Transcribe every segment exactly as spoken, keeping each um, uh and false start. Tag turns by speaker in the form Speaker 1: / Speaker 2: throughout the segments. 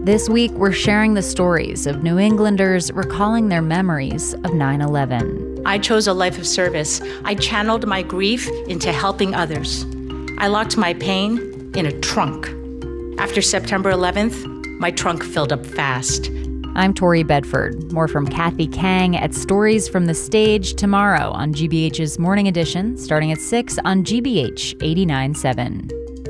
Speaker 1: This week, we're sharing the stories of New Englanders recalling their memories of nine eleven.
Speaker 2: I chose a life of service. I channeled my grief into helping others. I locked my pain in a trunk. After September eleventh, my trunk filled up fast.
Speaker 1: I'm Tori Bedford. More from Kathy Kang at Stories from the Stage tomorrow on G B H's Morning Edition, starting at six on G B H eighty-nine point seven.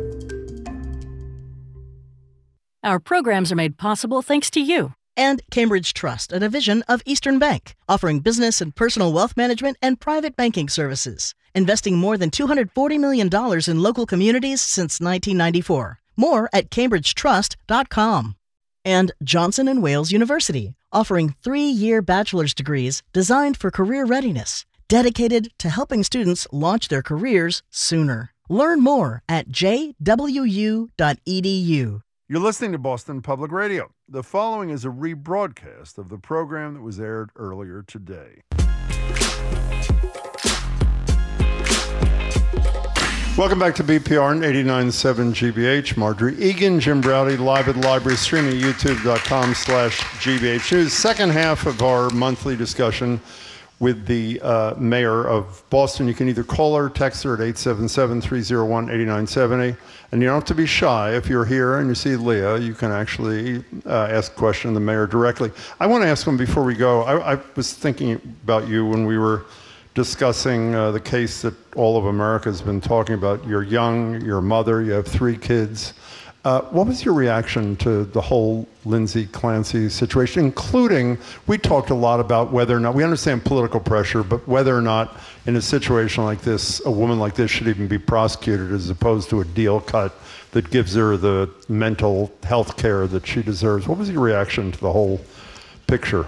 Speaker 3: Our programs are made possible thanks to you.
Speaker 4: And Cambridge Trust, a division of Eastern Bank, offering business and personal wealth management and private banking services, investing more than two hundred forty million dollars in local communities since nineteen ninety-four. More at cambridge trust dot com. And Johnson and Wales University, offering three-year bachelor's degrees designed for career readiness, dedicated to helping students launch their careers sooner. Learn more at j w u dot e d u.
Speaker 5: You're listening to Boston Public Radio. The following is a rebroadcast of the program that was aired earlier today. Welcome back to B P R and eighty-nine point seven G B H. Marjorie Egan, Jim Browdy, live at the library, streaming at youtube.com slash GBH News. Second half of our monthly discussion with the uh, mayor of Boston. You can either call her or text her at eight seven seven, three oh one, eight nine seven zero. And you don't have to be shy. If you're here and you see Leah, you can actually uh, ask a question of the mayor directly. I want to ask him before we go. I, I was thinking about you when we were discussing uh, the case that all of America has been talking about. You're young, you're a mother, you have three kids. Uh, what was your reaction to the whole Lindsay Clancy situation, including, we talked a lot about whether or not, we understand political pressure, but whether or not in a situation like this, a woman like this should even be prosecuted as opposed to a deal cut that gives her the mental health care that she deserves. What was your reaction to the whole picture?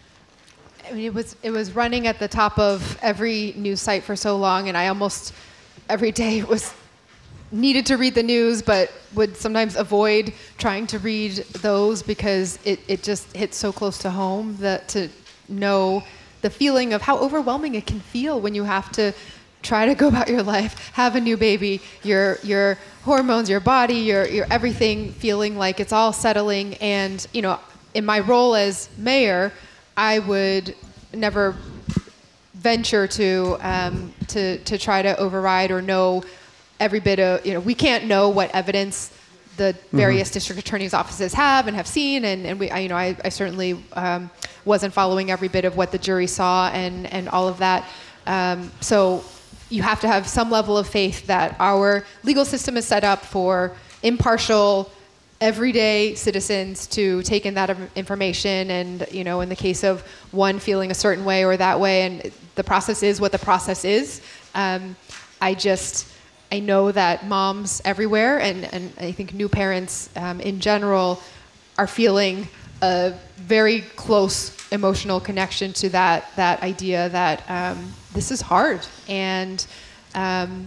Speaker 6: I mean, it was it was running at the top of every news site for so long, and I almost every day was needed to read the news, but would sometimes avoid trying to read those because it, it just hits so close to home that to know the feeling of how overwhelming it can feel when you have to try to go about your life, have a new baby, your your hormones, your body, your your everything feeling like it's all settling. And you know, in my role as mayor, I would never venture to um, to to try to override or know every bit of, you know, we can't know what evidence the various mm-hmm. district attorney's offices have and have seen, and, and we, I, you know, I, I certainly um, wasn't following every bit of what the jury saw and, and all of that. Um, so you have to have some level of faith that our legal system is set up for impartial, everyday citizens to take in that information, and, you know, in the case of one feeling a certain way or that way, and the process is what the process is. Um, I just... I know that moms everywhere, and, and I think new parents um, in general, are feeling a very close emotional connection to that that idea that um, this is hard, and um,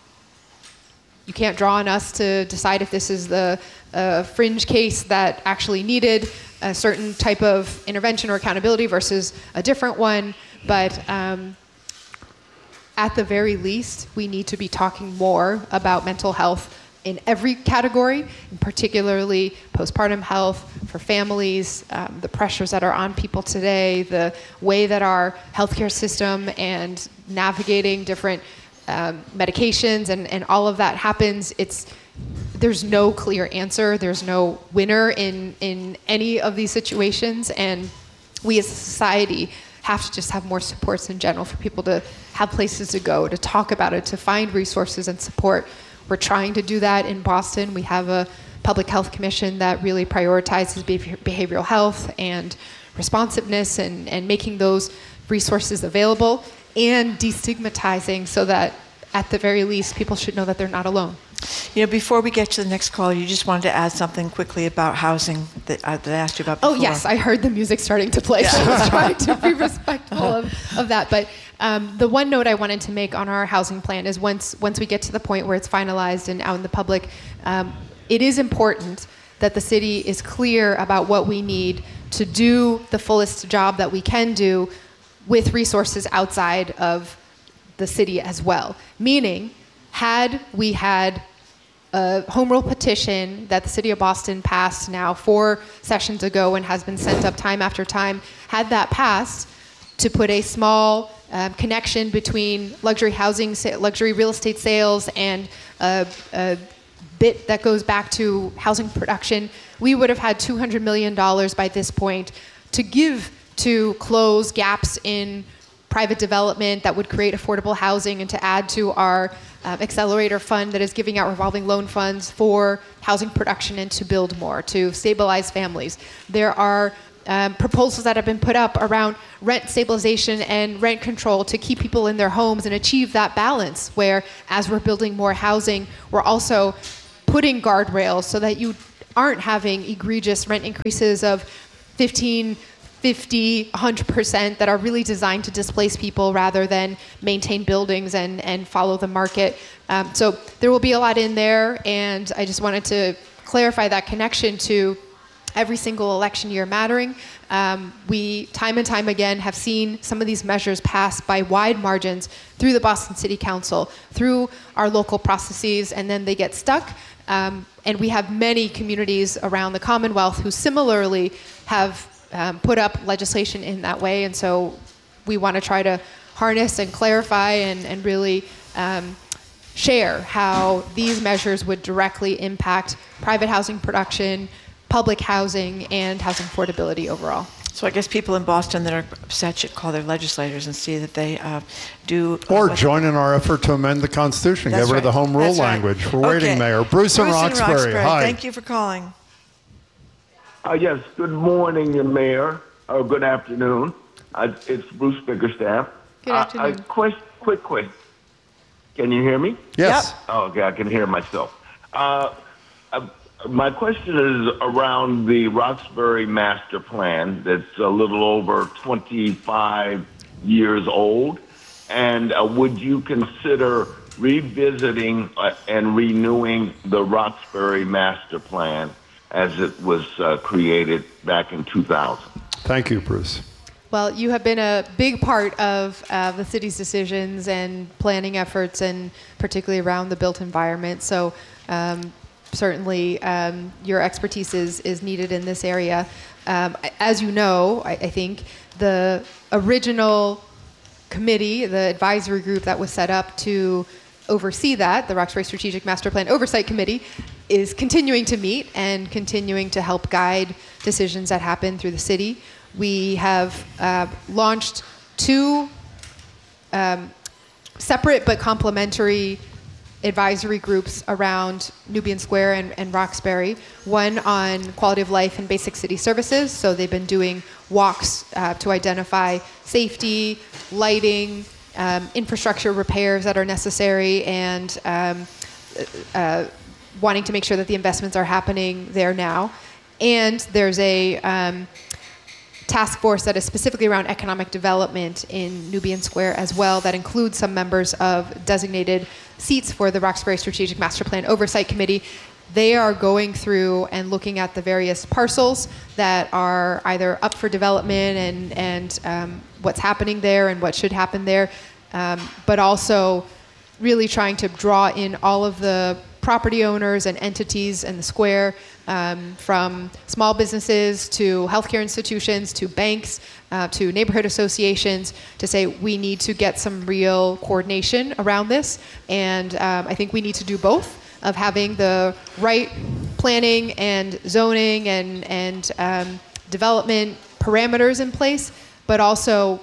Speaker 6: you can't draw on us to decide if this is the uh, fringe case that actually needed a certain type of intervention or accountability versus a different one, but um, at the very least, we need to be talking more about mental health in every category, and particularly postpartum health for families, um, the pressures that are on people today, the way that our healthcare system and navigating different um, medications and, and all of that happens. It's there's no clear answer. There's no winner in, in any of these situations, and we as a society have to just have more supports in general for people to have places to go, to talk about it, to find resources and support. We're trying to do that in Boston. We have a public health commission that really prioritizes behavioral health and responsiveness, and, and making those resources available and destigmatizing so that at the very least people should know that they're not alone.
Speaker 7: You know, before we get to the next call, you just wanted to add something quickly about housing that I, that I asked you about before.
Speaker 6: Oh, yes. I heard the music starting to play, so I was trying to be respectful of, of that. But um, the one note I wanted to make on our housing plan is once once we get to the point where it's finalized and out in the public, um, it is important that the city is clear about what we need to do the fullest job that we can do with resources outside of the city as well. Meaning, had we had a home rule petition that the city of Boston passed now four sessions ago and has been sent up time after time. Had that passed, to put a small um, connection between luxury housing, luxury real estate sales, and a, a bit that goes back to housing production, we would have had two hundred million dollars by this point to give to close gaps in private development that would create affordable housing, and to add to our um, accelerator fund that is giving out revolving loan funds for housing production and to build more, to stabilize families. There are um, proposals that have been put up around rent stabilization and rent control to keep people in their homes and achieve that balance, where as we're building more housing, we're also putting guardrails so that you aren't having egregious rent increases of fifteen, fifty, one hundred percent that are really designed to displace people rather than maintain buildings and, and follow the market. Um, so there will be a lot in there, and I just wanted to clarify that connection to every single election year mattering. Um, we, time and time again, have seen some of these measures passed by wide margins through the Boston City Council, through our local processes, and then they get stuck. Um, and we have many communities around the Commonwealth who similarly have um, put up legislation in that way. And so we want to try to harness and clarify and, and really um, share how these measures would directly impact private housing production, public housing, and housing affordability overall.
Speaker 7: So I guess people in Boston that are upset should call their legislators and see that they uh, do...
Speaker 5: Or join in our effort to amend the Constitution, get rid
Speaker 7: right.
Speaker 5: of the home rule
Speaker 7: That's right.
Speaker 5: language. We're
Speaker 7: okay.
Speaker 5: waiting, Mayor. Bruce, Bruce in Roxbury.
Speaker 7: Roxbury.
Speaker 5: Hi.
Speaker 7: Thank you for calling.
Speaker 8: Uh, yes, good morning, Mayor, or good afternoon. Uh, it's Bruce Bickerstaff.
Speaker 6: Good afternoon.
Speaker 8: Uh, quick, quick, quick. Can you hear me?
Speaker 5: Yes.
Speaker 7: Yep.
Speaker 8: Oh, okay, I can hear myself. Uh, uh, my question is around the Roxbury Master Plan that's a little over twenty-five years old. And uh, would you consider revisiting uh, and renewing the Roxbury Master Plan as it was uh, created back in two thousand?
Speaker 5: Thank you, Bruce.
Speaker 6: Well, you have been a big part of uh, the city's decisions and planning efforts, and particularly around the built environment. So um, certainly um, your expertise is, is needed in this area. Um, as you know, I, I think the original committee, the advisory group that was set up to oversee that, the Roxbury Strategic Master Plan Oversight Committee, is continuing to meet and continuing to help guide decisions that happen through the city. We have uh, launched two um, separate but complementary advisory groups around Nubian Square and, and Roxbury, one on quality of life and basic city services. So they've been doing walks uh, to identify safety, lighting, um, infrastructure repairs that are necessary, and um, uh, wanting to make sure that the investments are happening there now. And there's a um, task force that is specifically around economic development in Nubian Square as well, that includes some members of designated seats for the Roxbury Strategic Master Plan Oversight Committee. They are going through and looking at the various parcels that are either up for development and, and um, what's happening there and what should happen there, um, but also really trying to draw in all of the property owners and entities in the square, um, from small businesses to healthcare institutions to banks uh, to neighborhood associations, to say we need to get some real coordination around this. And um, I think we need to do both, of having the right planning and zoning and, and um, development parameters in place, but also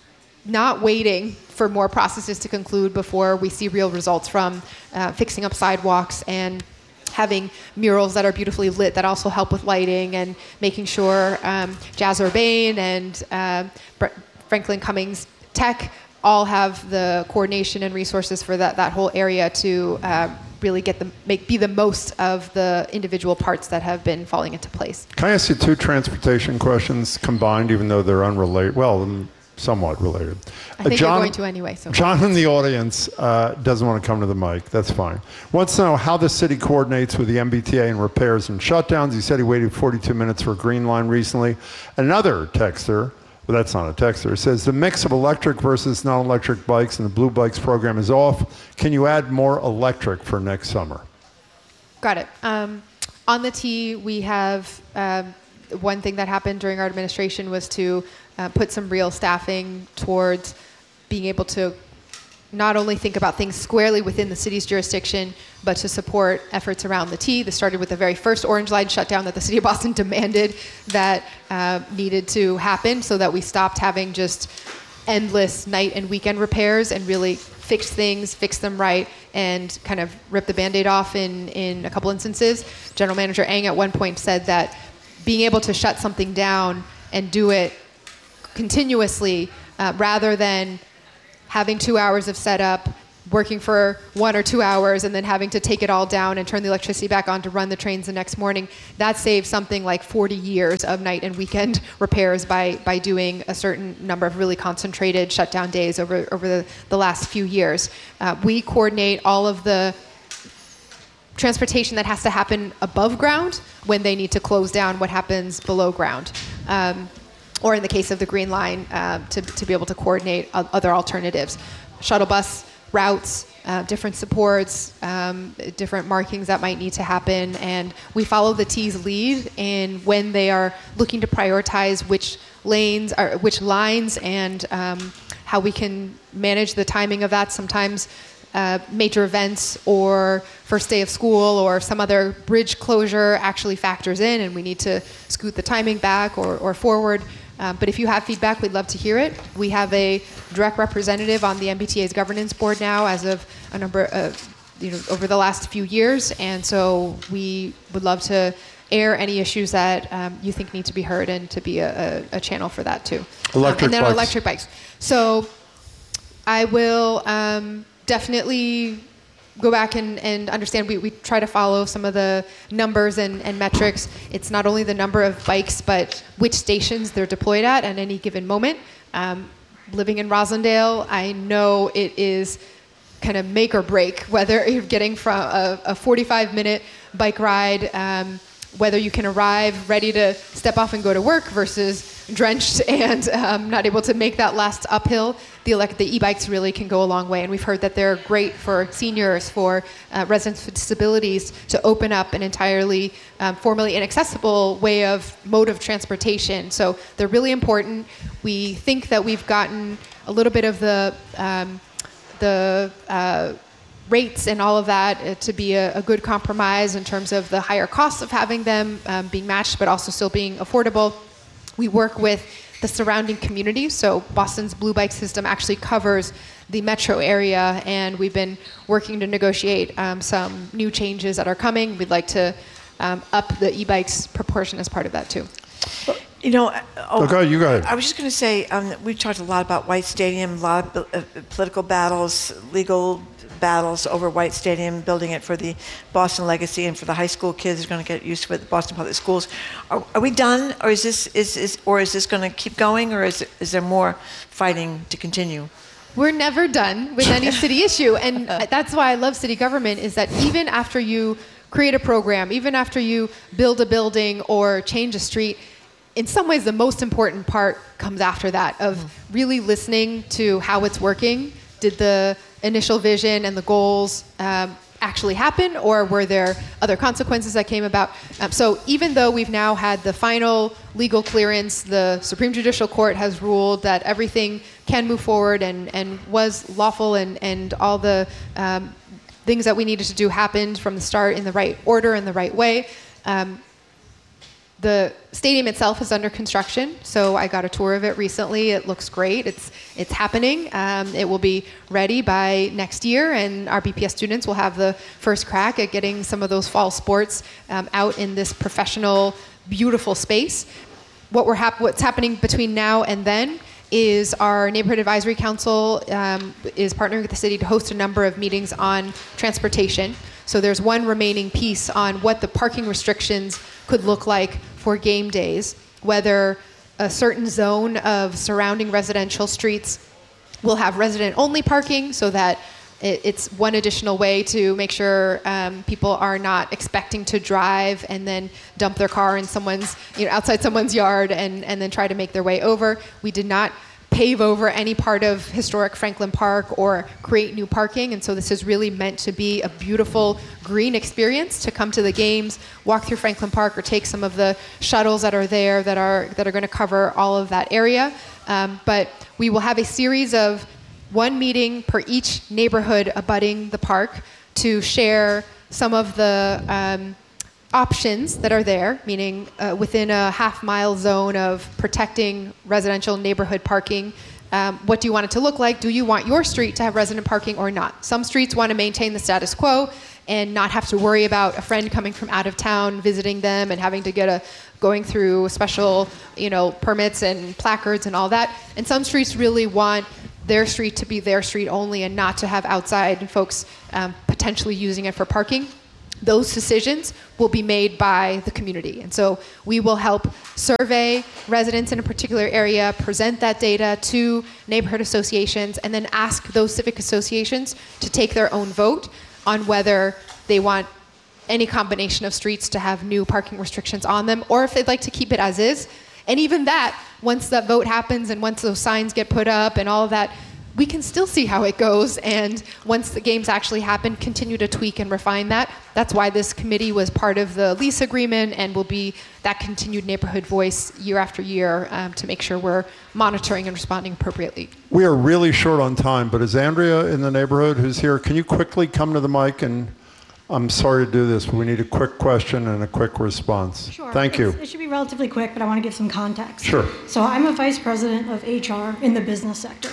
Speaker 6: not waiting for more processes to conclude before we see real results from uh, fixing up sidewalks and having murals that are beautifully lit that also help with lighting, and making sure um, Jazz Urbane and uh, Franklin Cummings Tech all have the coordination and resources for that, that whole area to uh, really get the, make, be the most of the individual parts that have been falling into place.
Speaker 5: Can I ask you two transportation questions combined, even though they're unrelated? Well, somewhat related.
Speaker 6: I think
Speaker 5: uh, John,
Speaker 6: you're going to anyway. So
Speaker 5: John in the audience uh, doesn't want to come to the mic. That's fine. Wants to know how the city coordinates with the M B T A in repairs and shutdowns. He said he waited forty-two minutes for a green line recently. Another texter, well, that's not a texter, says the mix of electric versus non-electric bikes and the Blue Bikes program is off. Can you add more electric for next summer?
Speaker 6: Got it. Um, on the T, we have um, one thing that happened during our administration was to uh, put some real staffing towards being able to not only think about things squarely within the city's jurisdiction, but to support efforts around the T. This started with the very first Orange Line shutdown that the city of Boston demanded that uh, needed to happen so that we stopped having just endless night and weekend repairs and really fix things, fix them right, and kind of rip the Band-Aid off in, in a couple instances. General Manager Eng at one point said that being able to shut something down and do it continuously uh, rather than having two hours of setup, working for one or two hours, and then having to take it all down and turn the electricity back on to run the trains the next morning, that saves something like forty years of night and weekend repairs by by doing a certain number of really concentrated shutdown days over, over the, the last few years. Uh, we coordinate all of the transportation that has to happen above ground when they need to close down what happens below ground. Um, or in the case of the Green Line, uh, to, to be able to coordinate other alternatives. Shuttle bus routes, uh, different supports, um, different markings that might need to happen. And we follow the T's lead in when they are looking to prioritize which lanes, or which lines, and um, how we can manage the timing of that. Sometimes uh, major events or first day of school or some other bridge closure actually factors in, and we need to scoot the timing back or, or forward. Um, but if you have feedback, we'd love to hear it. We have a direct representative on the M B T A's governance board now as of a number of, you know, over the last few years. And so we would love to air any issues that um, you think need to be heard and to be a, a, a channel for that too.
Speaker 5: Electric
Speaker 6: um, and then
Speaker 5: bikes.
Speaker 6: on electric bikes. So I will um, definitely go back and, and understand. We, we try to follow some of the numbers and, and metrics. It's not only the number of bikes, but which stations they're deployed at at any given moment. Um, living in Roslindale, I know it is kind of make or break whether you're getting from a, a forty-five minute bike ride, um, whether you can arrive ready to step off and go to work versus drenched and um, not able to make that last uphill. The, elect- the e-bikes really can go a long way, and we've heard that they're great for seniors, for uh, residents with disabilities, to open up an entirely um, formerly inaccessible way of mode of transportation. So they're really important. We think that we've gotten a little bit of the um, the uh, rates and all of that uh, to be a, a good compromise in terms of the higher costs of having them um, being matched, but also still being affordable. We work with the surrounding community. So Boston's Blue Bike system actually covers the metro area, and we've been working to negotiate um, some new changes that are coming. We'd like to um, up the e-bikes proportion as part of that too.
Speaker 7: You know, oh,
Speaker 5: okay, you go ahead.
Speaker 7: I was just going to say, um, we've talked a lot about White Stadium, a lot of uh, political battles, legal battles over White Stadium, building it for the Boston legacy and for the high school kids who are going to get used to it, the Boston Public Schools. Are, are we done, or is this is, is or is this going to keep going, or is is there more fighting to continue?
Speaker 6: We're never done with any city issue, and that's why I love city government, is that even after you create a program, even after you build a building or change a street, in some ways the most important part comes after that, of really listening to how it's working. Did the initial vision and the goals um, actually happen, or were there other consequences that came about? Um, so even though we've now had the final legal clearance, the Supreme Judicial Court has ruled that everything can move forward and, and was lawful, and, and all the um, things that we needed to do happened from the start in the right order and the right way. Um, The stadium itself is under construction, so I got a tour of it recently. It looks great. It's it's happening. Um, it will be ready by next year, and our B P S students will have the first crack at getting some of those fall sports um, out in this professional, beautiful space. What we're hap- what's happening between now and then is our Neighborhood Advisory Council um, is partnering with the city to host a number of meetings on transportation. So there's one remaining piece on what the parking restrictions could look like for game days, whether a certain zone of surrounding residential streets will have resident-only parking so that it, it's one additional way to make sure um, people are not expecting to drive and then dump their car in someone's, you know, outside someone's yard and, and then try to make their way over. We did not pave over any part of historic Franklin Park or create new parking. And so this is really meant to be a beautiful green experience to come to the games, walk through Franklin Park, or take some of the shuttles that are there that are that are going to cover all of that area. Um, but we will have a series of one meeting per each neighborhood abutting the park to share some of the um, options that are there, meaning uh, within a half mile zone of protecting residential neighborhood parking. Um, what do you want it to look like? Do you want your street to have resident parking or not? Some streets want to maintain the status quo and not have to worry about a friend coming from out of town visiting them and having to get a going through special, you know, permits and placards and all that. And some streets really want their street to be their street only and not to have outside folks um, potentially using it for parking. Those decisions will be made by the community. And so we will help survey residents in a particular area, present that data to neighborhood associations, and then ask those civic associations to take their own vote on whether they want any combination of streets to have new parking restrictions on them, or if they'd like to keep it as is. And even that, once that vote happens and once those signs get put up and all of that, we can still see how it goes, and once the games actually happen, continue to tweak and refine that. That's why this committee was part of the lease agreement and will be that continued neighborhood voice year after year um, to make sure we're monitoring and responding appropriately.
Speaker 5: We are really short on time, but is Andrea in the neighborhood who's here? Can you quickly come to the mic? And I'm sorry to do this, but we need a quick question and a quick response.
Speaker 9: Sure.
Speaker 5: Thank you.
Speaker 9: It's, it should be relatively quick, but I want to give some context.
Speaker 5: Sure.
Speaker 9: So I'm a vice president of H R in the business sector.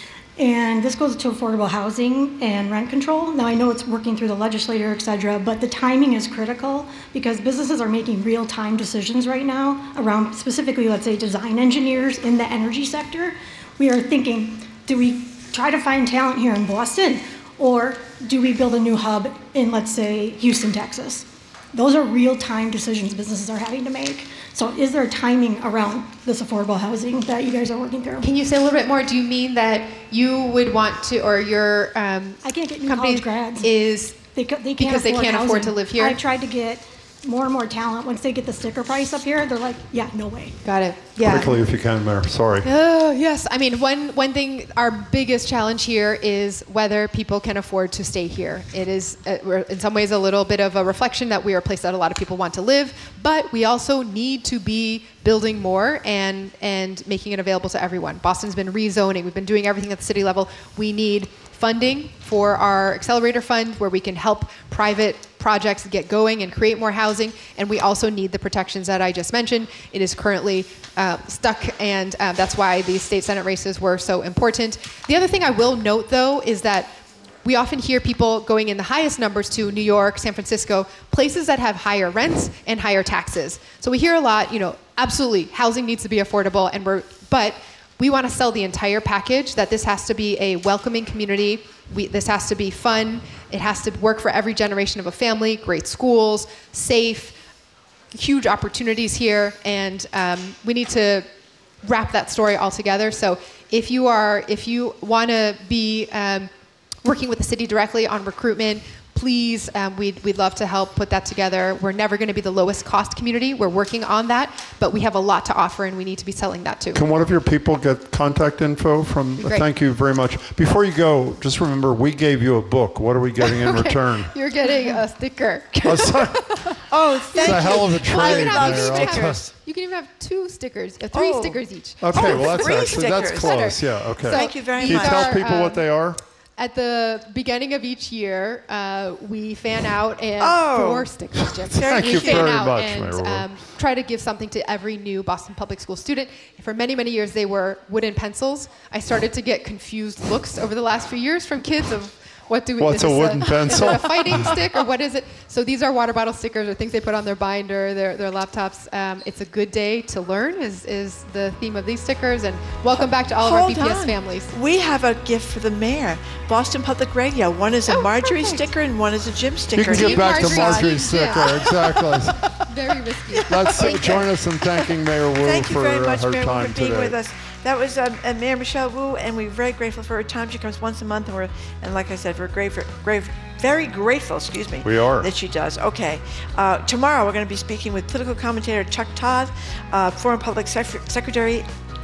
Speaker 9: And this goes to affordable housing and rent control. Now, I know it's working through the legislature, et cetera, but the timing is critical because businesses are making real-time decisions right now around specifically, let's say, design engineers in the energy sector. We are thinking, do we try to find talent here in Boston, or do we build a new hub in, let's say, Houston, Texas? Those are real-time decisions businesses are having to make. So is there timing around this affordable housing that you guys are working through?
Speaker 6: Can you say a little bit more? Do you mean that you would want to, or your um,
Speaker 9: I can't get new
Speaker 6: company
Speaker 9: college grads.
Speaker 6: is
Speaker 9: They, co- they can't
Speaker 6: because they
Speaker 9: afford
Speaker 6: can't afford
Speaker 9: housing.
Speaker 6: to live here?
Speaker 9: I tried to get more and more talent. Once they get the sticker price up here, they're like, yeah, no way.
Speaker 6: Got it. Yeah.
Speaker 5: Quickly, if you can, Mayor. Sorry.
Speaker 6: Oh, yes. I mean, one, one thing, our biggest challenge here is whether people can afford to stay here. It is, uh, we're in some ways, a little bit of a reflection that we are a place that a lot of people want to live, but we also need to be building more and, and making it available to everyone. Boston's been rezoning. We've been doing everything at the city level. We need funding for our accelerator fund where we can help private projects get going and create more housing, and we also need the protections that I just mentioned. It is currently uh, stuck, and uh, that's why these state senate races were so important. The other thing I will note, though, is that we often hear people going in the highest numbers to New York, San Francisco, places that have higher rents and higher taxes. So we hear a lot, you know, absolutely, housing needs to be affordable, and we're, but we want to sell the entire package, that this has to be a welcoming community. We, this has to be fun. It has to work for every generation of a family, great schools, safe, huge opportunities here. And um, we need to wrap that story all together. So if you are, if you want to be um, working with the city directly on recruitment, please, um, we'd, we'd love to help put that together. We're never going to be the lowest cost community. We're working on that, but we have a lot to offer, and we need to be selling that too.
Speaker 5: Can one of your people get contact info from,
Speaker 6: Great.
Speaker 5: Thank you very much. Before you go, just remember, we gave you a book. What are we getting in
Speaker 6: Okay.
Speaker 5: return?
Speaker 6: You're getting a sticker.
Speaker 5: Oh, sorry.
Speaker 7: Oh, thank
Speaker 5: It's a hell of a
Speaker 7: you.
Speaker 5: trade
Speaker 7: I
Speaker 5: there.
Speaker 7: love
Speaker 5: I'll tell you.
Speaker 7: stickers.
Speaker 6: You can even have two stickers, uh, three
Speaker 7: Oh.
Speaker 6: stickers each.
Speaker 5: Okay,
Speaker 7: Oh,
Speaker 5: well, that's
Speaker 7: three
Speaker 5: actually, that's
Speaker 7: stickers.
Speaker 5: close. Yeah, okay.
Speaker 6: So
Speaker 7: Thank you very
Speaker 5: Can you
Speaker 7: much.
Speaker 5: tell
Speaker 6: are,
Speaker 5: people
Speaker 6: um,
Speaker 5: what they are?
Speaker 6: At the beginning of each year, uh, we fan out and
Speaker 7: Oh.
Speaker 6: four stickers, Jim.
Speaker 7: Thank
Speaker 6: we
Speaker 7: you
Speaker 6: fan
Speaker 5: very
Speaker 6: out
Speaker 5: much,
Speaker 6: and
Speaker 5: Mayor Wu.
Speaker 6: um, try to give something to every new Boston Public School student. For many, many years, they were wooden pencils. I started to get confused looks over the last few years from kids of what do we?
Speaker 5: What's
Speaker 6: is
Speaker 5: a
Speaker 6: this
Speaker 5: wooden pencil?
Speaker 6: Is it a fighting stick or what is it? So these are water bottle stickers or things they put on their binder, their their laptops. Um, it's a good day to learn is is the theme of these stickers. And welcome back to all of our
Speaker 7: Hold
Speaker 6: B P S
Speaker 7: on.
Speaker 6: families.
Speaker 7: We have a gift for the mayor. Boston Public Radio. One is a
Speaker 6: Oh,
Speaker 7: Marjorie
Speaker 6: perfect.
Speaker 7: sticker and one is a Jim
Speaker 5: You
Speaker 7: sticker.
Speaker 5: can
Speaker 6: Team
Speaker 5: get back to
Speaker 6: Marjorie.
Speaker 5: Marjorie's
Speaker 6: Yeah.
Speaker 5: sticker. Exactly.
Speaker 6: Very risky.
Speaker 5: Let's uh, join us in thanking Mayor Wu
Speaker 7: Thank you
Speaker 5: for
Speaker 7: very
Speaker 5: uh,
Speaker 7: much,
Speaker 5: her
Speaker 7: Mayor,
Speaker 5: time
Speaker 7: for being
Speaker 5: today.
Speaker 7: with us. That was um, uh, Mayor Michelle Wu, and we're very grateful for her time. She comes once a month, and we're, and like I said, we're grateful, grave, very grateful. Excuse me.
Speaker 5: We are.
Speaker 7: That she does. Okay. Uh, tomorrow we're going to be speaking with political commentator Chuck Todd, uh, former Public Sec- Secretary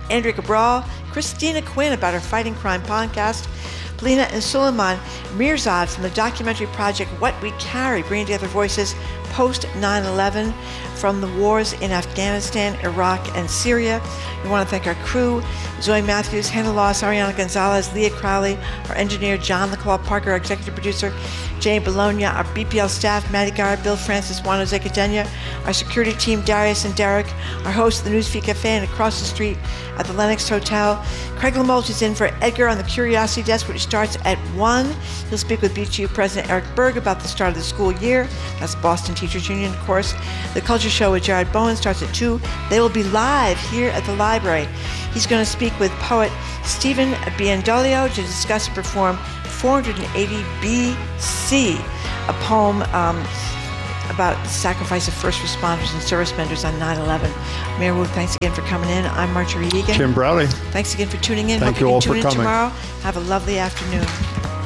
Speaker 7: Andrea Cabral, Christina Quinn about her Fighting Crime podcast, Polina and Suleiman Mirzad from the documentary project What We Carry, bringing together voices post nine eleven from the wars in Afghanistan, Iraq, and Syria. We want to thank our crew, Zoe Matthews, Hannah Loss, Ariana Gonzalez, Leah Crowley, our engineer, John LaClaw Parker, our executive producer, Jane Bologna, our B P L staff, Maddie Garrett, Bill Francis, Juan Jose Cadena, our security team, Darius and Derek, our host of the Newsfeed Cafe and across the street at the Lennox Hotel. Craig Lamolch is in for Edgar on the Curiosity Desk, which starts at one. He'll speak with B T U President Eric Berg about the start of the school year. That's Boston Teachers Union, of course. The Culture Show with Jared Bowen starts at two. They will be live here at the library. He's going to speak with poet Stephen Biandolio to discuss and perform four hundred eighty B C, a poem um, about the sacrifice of first responders and service members on nine eleven. Mayor Wu, thanks again for coming in. I'm Marjorie Egan.
Speaker 5: Jim Browdy.
Speaker 7: Thanks again for tuning in.
Speaker 5: Thank
Speaker 7: Hope
Speaker 5: you
Speaker 7: you
Speaker 5: all
Speaker 7: can
Speaker 5: for
Speaker 7: tune in
Speaker 5: coming.
Speaker 7: tomorrow. Have a lovely afternoon.